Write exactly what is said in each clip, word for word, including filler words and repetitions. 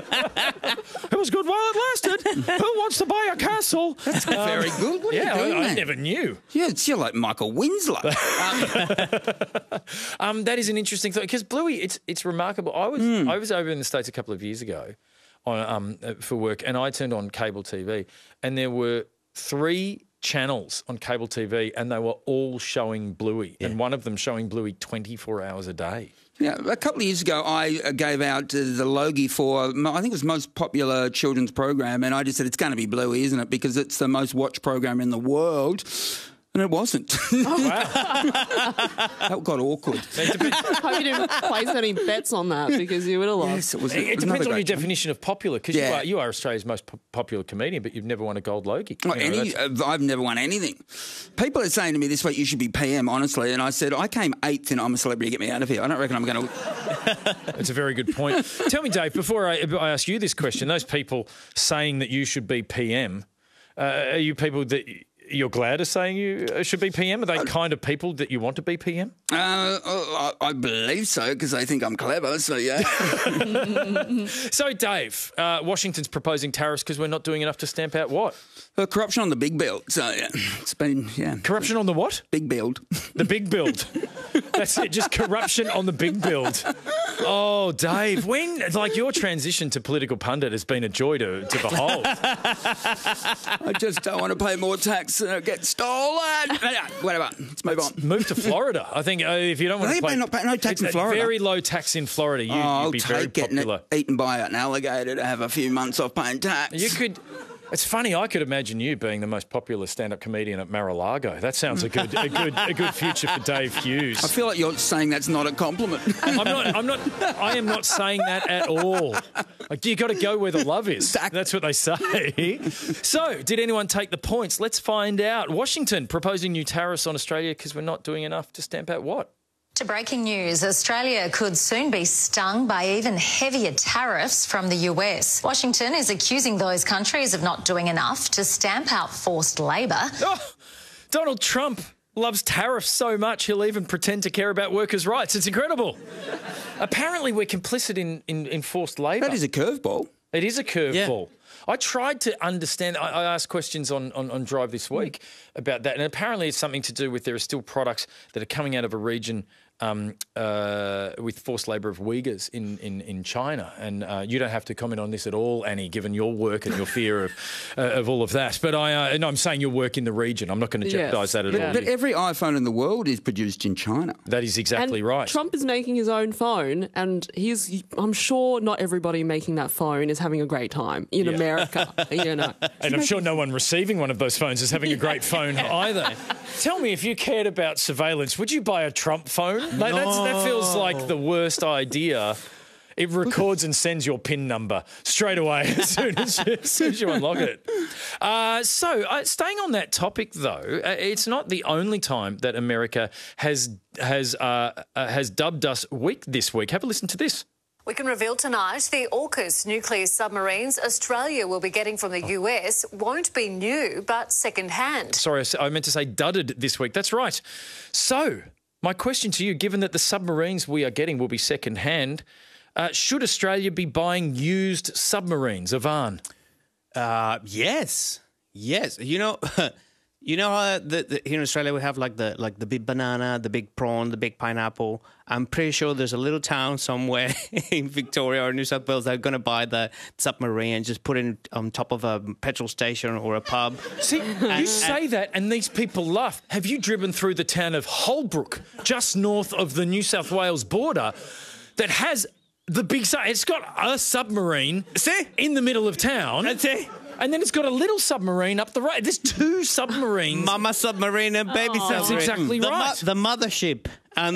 It was good while it lasted. Who wants to buy a castle? That's um, very good. What yeah, are you doing, I, I mate? never knew. Yeah, it's you're like Michael Winslow. um, that is an interesting thing because Bluey, it's it's remarkable. I was mm. I was over in the States a couple of years ago on um for work, and I turned on cable T V, and there were three channels on cable T V, and they were all showing Bluey, yeah. and one of them showing Bluey twenty-four hours a day. Yeah, a couple of years ago, I gave out uh, the Logie for, I think it was most popular children's program, and I just said, it's going to be Bluey, isn't it? Because it's the most watched program in the world. And it wasn't. Oh, wow. That got awkward. I hope you didn't place any bets on that because you would have lost. Yes, it was. It, it it was depends on your time. definition of popular because yeah. you, are, you are Australia's most po- popular comedian, but you've never won a gold Logie. Well, you know, any, uh, I've never won anything. People are saying to me this week, you should be P M, honestly. And I said, I came eighth in I'm a Celebrity, get me out of here. I don't reckon I'm going to... That's a very good point. Tell me, Dave, before I, I ask you this question, those people saying that you should be P M, uh, are you people that... You're glad of saying you should be P M? Are they kind of people that you want to be P M? Uh, I, I believe so, because they think I'm clever, so yeah. So, Dave, uh, Washington's proposing tariffs because we're not doing enough to stamp out what? Uh, corruption on the big build. So, yeah, it's been, yeah. Corruption on the what? Big build. The big build. That's it, just corruption on the big build. Oh, Dave, when, like, your transition to political pundit has been a joy to, to behold. I just don't want to pay more tax and get stolen. Whatever, let's move Let's on. Move to Florida. I think uh, if you don't want They to pay... not pay no tax in Florida. Very low tax in Florida. You, oh, you'd I'll be very take getting popular. it eaten by an alligator to have a few months off paying tax. You could... It's funny. I could imagine you being the most popular stand-up comedian at Mar-a-Lago. That sounds a good, a good, a good future for Dave Hughes. I feel like you're saying that's not a compliment. I'm not. I'm not. I am not saying that at all. Like, you got to go where the love is. That's what they say. So, did anyone take the points? Let's find out. Washington proposing new tariffs on Australia because we're not doing enough to stamp out what? To breaking news, Australia could soon be stung by even heavier tariffs from the U S. Washington is accusing those countries of not doing enough to stamp out forced labour. Oh, Donald Trump loves tariffs so much he'll even pretend to care about workers' rights. It's incredible. Apparently we're complicit in, in, in forced labour. That is a curveball. It is a curveball. Yeah. I tried to understand. I, I asked questions on, on, on Drive this week mm. about that, and apparently it's something to do with there are still products that are coming out of a region um, uh, with forced labour of Uyghurs in, in, in China. And uh, you don't have to comment on this at all, Annie, given your work and your fear of uh, of all of that. But I, uh, and I'm saying your work in the region. I'm not going to jeopardise yes. that at but, all. But every iPhone in the world is produced in China. That is exactly and right. Trump is making his own phone, and he's. I'm sure not everybody making that phone is having a great time in yeah. America. You know, and I'm sure no one receiving one of those phones is having a great phone either. Tell me, if you cared about surveillance, would you buy a Trump phone? Like, no. that's, that feels like the worst idea. It records and sends your PIN number straight away as soon as you, as soon as you unlock it. Uh, so, uh, staying on that topic, though, uh, it's not the only time that America has has uh, uh, has dubbed us weak this week. Have a listen to this. We can reveal tonight the AUKUS nuclear submarines Australia will be getting from the U S won't be new, but second-hand. Sorry, I meant to say dudded this week. That's right. So, my question to you, given that the submarines we are getting will be second-hand, uh, should Australia be buying used submarines, Ivan? Uh, yes. Yes. You know... You know how the, the, here in Australia we have like the like the big banana, the big prawn, the big pineapple. I'm pretty sure there's a little town somewhere in Victoria or New South Wales that are going to buy the submarine and just put it on top of a petrol station or a pub. See, and, you say and, that and these people laugh. Have you driven through the town of Holbrook, just north of the New South Wales border, that has the big... It's got a submarine see? in the middle of town. That's it. And then it's got a little submarine up the road. There's two submarines. Mama submarine and baby oh, submarine. That's exactly the right. Mo- the mothership. And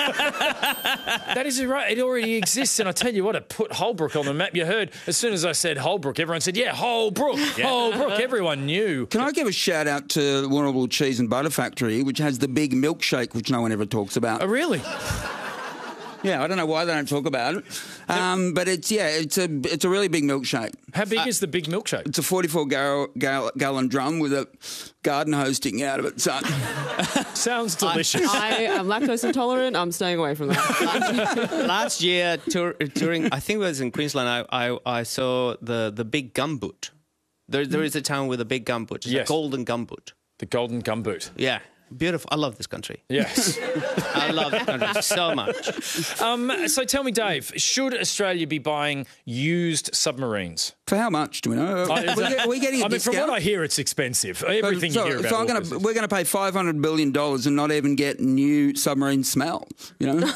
that is right. It already exists. And I tell you what, it put Holbrook on the map. You heard, as soon as I said Holbrook, everyone said, yeah, Holbrook, yeah. Holbrook. Everyone knew. Can I give a shout out to Warrnambool Cheese and Butter Factory, which has the big milkshake, which no one ever talks about? Oh, really? Yeah, I don't know why they don't talk about it. Um, but it's, yeah, it's a it's a really big milkshake. How big is the big milkshake? It's a forty-four gal- gal- gallon drum with a garden hose sticking out of it. So Sounds delicious. I am lactose intolerant. I'm staying away from that. Last year, tour, during I think it was in Queensland, I I, I saw the, the big gumboot. There there is a town with a big gumboot. It's Yes. a golden gumboot. The golden gumboot. Yeah, beautiful. I love this country. Yes. I love this country so much. um, so tell me, Dave, should Australia be buying used submarines? for how much do we know? Oh, Are we, get- are we getting a I mean, discount? from what I hear, it's expensive. Everything so, you hear about so I'm gonna, AUKUS is- we're going to pay five hundred billion dollars and not even get new submarine smell, you know?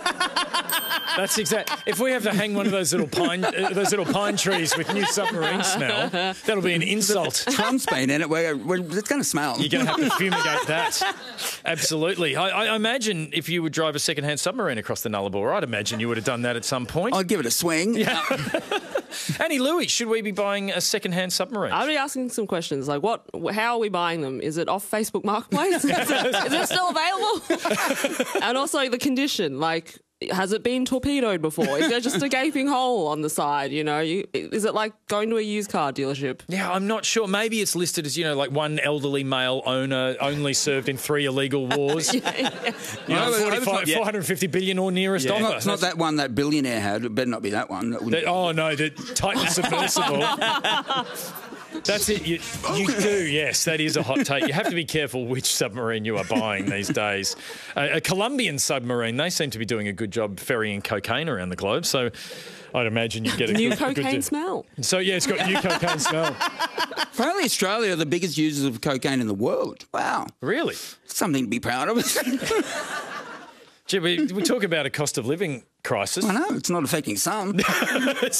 That's exact. If we have to hang one of those little pine, uh, those little pine trees with new submarine smell, that'll be an insult. Trump's been in it. We're, we're, it's going to smell. You're going to have to fumigate that. Absolutely. I, I imagine if you would drive a second-hand submarine across the Nullarbor, I'd imagine you would have done that at some point. I'd give it a swing. Yeah. Annie Louie, should we be buying a second-hand submarine? I'll be asking some questions like, what? How are we buying them? Is it off Facebook Marketplace? is, it, is it still available? And also the condition, like, has it been torpedoed before? Is there just a gaping hole on the side? You know, you, is it like going to a used car dealership? Yeah, I'm not sure. Maybe it's listed as, you know, like one elderly male owner only served in three illegal wars. yeah, yeah. You know, No, but- forty-five, yeah. four hundred fifty billion or nearest It's offer. not, it's not that one that billionaire had. It better not be that one. That wouldn't- The- oh, no, the Titan submersible. That's it. You, you do, yes. That is a hot take. You have to be careful which submarine you are buying these days. A, a Colombian submarine, they seem to be doing a good job ferrying cocaine around the globe. So I'd imagine you'd get a New good, a good cocaine deal. smell. So, yeah, it's got new cocaine smell. Apparently Australia are the biggest users of cocaine in the world. Wow. Really? Something to be proud of. Gee, we, we talk about a cost of living crisis. I know, it's not affecting some. It's